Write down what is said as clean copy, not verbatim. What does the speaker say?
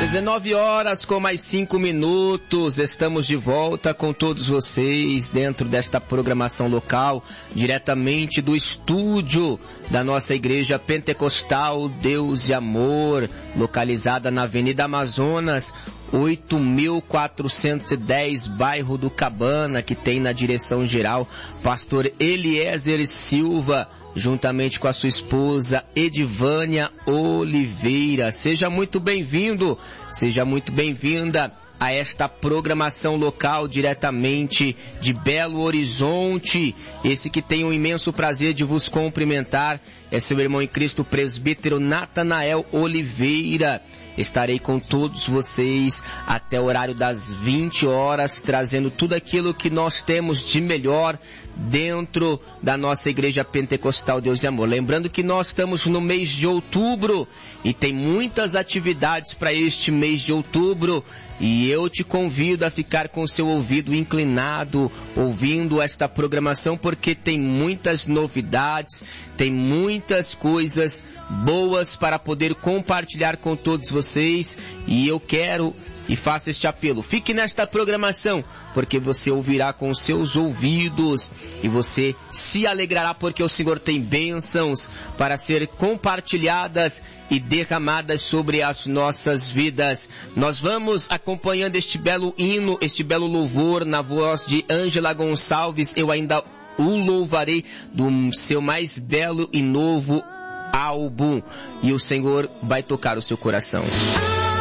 19 horas com mais 5 minutos, estamos de volta com todos vocês dentro desta programação local, diretamente do estúdio da nossa Igreja Pentecostal Deus e Amor, localizada na Avenida Amazonas, 8.410, bairro do Cabana, que tem na direção geral pastor Eliezer Silva, juntamente com a sua esposa Edivânia Oliveira. Seja muito bem-vindo, seja muito bem-vinda a esta programação local diretamente de Belo Horizonte. Esse que tem o imenso prazer de vos cumprimentar é seu irmão em Cristo, presbítero Natanael Oliveira. Estarei com todos vocês até o horário das 20 horas, trazendo tudo aquilo que nós temos de melhor dentro da nossa Igreja Pentecostal Deus e Amor. Lembrando que nós estamos no mês de outubro e tem muitas atividades para este mês de outubro. E eu te convido a ficar com seu ouvido inclinado, ouvindo esta programação, porque tem muitas novidades, tem muitas coisas boas para poder compartilhar com todos vocês. E eu quero e faço este apelo: fique nesta programação, porque você ouvirá com os seus ouvidos e você se alegrará, porque o Senhor tem bênçãos para ser compartilhadas e derramadas sobre as nossas vidas. Nós vamos acompanhando este belo hino, este belo louvor na voz de Ângela Gonçalves. Eu ainda o louvarei do seu mais belo e novo álbum, e o Senhor vai tocar o seu coração.